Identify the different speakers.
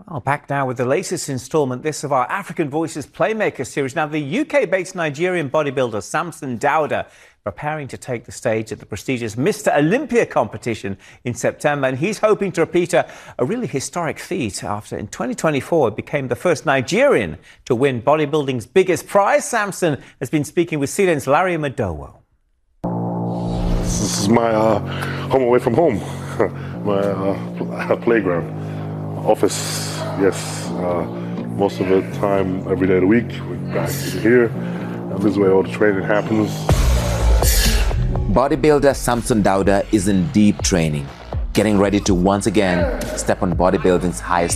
Speaker 1: Well, back now with the latest instalment, this of our African Voices Playmaker series. Now, the UK-based Nigerian bodybuilder Samson Dauda preparing to take the stage at the prestigious Mr. Olympia competition in September, and he's hoping to repeat a really historic feat after in 2024 became the first Nigerian to win bodybuilding's biggest prize. Samson has been speaking with CNN's Larry Madowo.
Speaker 2: This is my home away from home, my playground, office, yes. Most of the time, every day of the week, we're back here, and this is where all the training happens.
Speaker 3: Bodybuilder Samson Dauda is in deep training, getting ready to once again step on bodybuilding's highest